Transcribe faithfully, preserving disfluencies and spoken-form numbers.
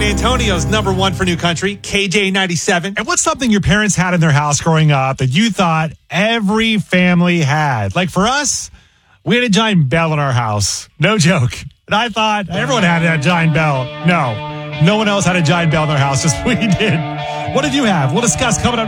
Antonio's number one for new country, K J ninety-seven. And what's something your parents had in their house growing up that you thought every family had? Like for us, we had a giant bell in our house. No joke. And I thought everyone had a giant bell. No, no one else had a giant bell in their house, just we did. What did you have? We'll discuss coming up